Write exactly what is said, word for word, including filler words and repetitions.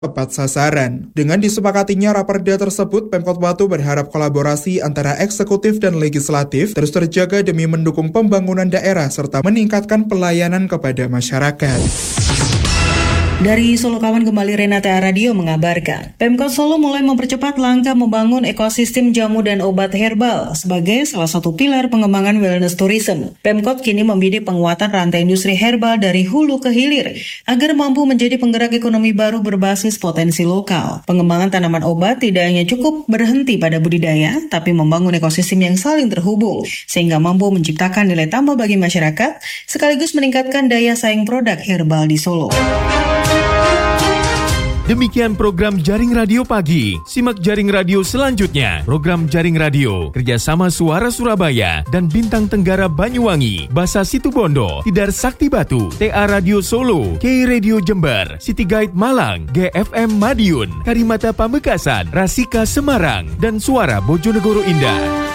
tepat sasaran. Dengan disepakatinya raperda tersebut, Pemkot Batu berharap kolaborasi antara eksekutif dan legislatif terus terjaga demi mendukung pembangunan daerah serta meningkatkan pelayanan kepada masyarakat. Dari Solo Kawan kembali Renata Radio mengabarkan, Pemkot Solo mulai mempercepat langkah membangun ekosistem jamu dan obat herbal sebagai salah satu pilar pengembangan wellness tourism. Pemkot kini membidik penguatan rantai industri herbal dari hulu ke hilir agar mampu menjadi penggerak ekonomi baru berbasis potensi lokal. Pengembangan tanaman obat tidak hanya cukup berhenti pada budidaya, tapi membangun ekosistem yang saling terhubung sehingga mampu menciptakan nilai tambah bagi masyarakat sekaligus meningkatkan daya saing produk herbal di Solo. Demikian program Jaring Radio Pagi. Simak Jaring Radio selanjutnya. Program Jaring Radio kerjasama Suara Surabaya dan Bintang Tenggara Banyuwangi, Basa Situbondo, Tidar Sakti Batu, T A Radio Solo, K Radio Jember, City Guide Malang, G F M Madiun, Karimata Pamekasan, Rasika Semarang, dan Suara Bojonegoro Indah.